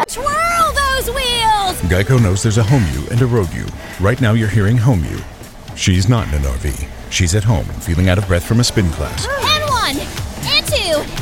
Twirl those wheels! Geico knows there's a home you and a road you. Right now you're hearing home you. She's not in an RV. She's at home, feeling out of breath from a spin class. And 1, and 2,